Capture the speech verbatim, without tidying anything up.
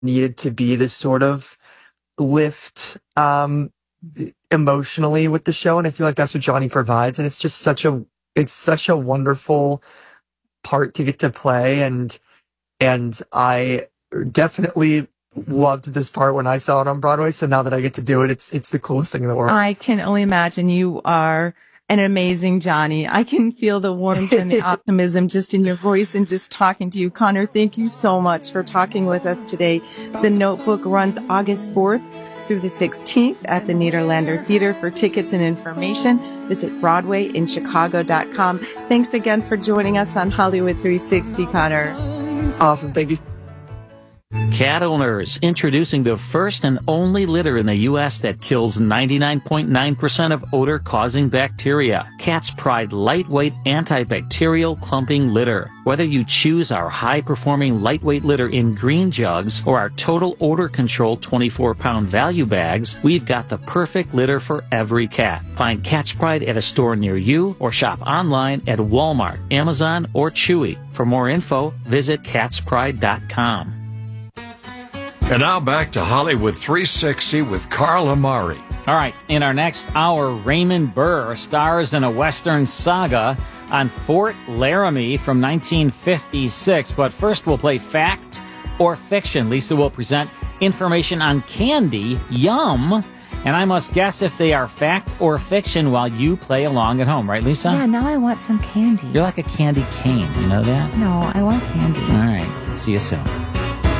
needed to be this sort of lift um, emotionally with the show, and I feel like that's what Johnny provides, and it's just such a it's such a wonderful part to get to play, and and I definitely loved this part when I saw it on Broadway. So now that I get to do it, it's it's the coolest thing in the world. I can only imagine. You are an amazing Johnny. I can feel the warmth and the optimism just in your voice and just talking to you. Connor, thank you so much for talking with us today. The Notebook runs August fourth through the sixteenth at the Nederlander Theater. For tickets and information, visit Broadway in Chicago dot com. Thanks again for joining us on Hollywood three sixty, Connor. Awesome. Thank you. Cat owners, introducing the first and only litter in the U S that kills ninety-nine point nine percent of odor-causing bacteria. Cat's Pride lightweight antibacterial clumping litter. Whether you choose our high-performing lightweight litter in green jugs or our total odor control twenty-four pound value bags, we've got the perfect litter for every cat. Find Cat's Pride at a store near you or shop online at Walmart, Amazon, or Chewy. For more info, visit cats pride dot com. And now back to Hollywood three sixty with Carl Amari. All right, in our next hour, Raymond Burr stars in a Western saga on Fort Laramie from nineteen fifty-six. But first, we'll play Fact or Fiction. Lisa will present information on candy, Yum, and I must guess if they are fact or fiction while you play along at home. Right, Lisa? Yeah, now I want some candy. You're like a candy cane. You know that? No, I want candy. All right, see you soon.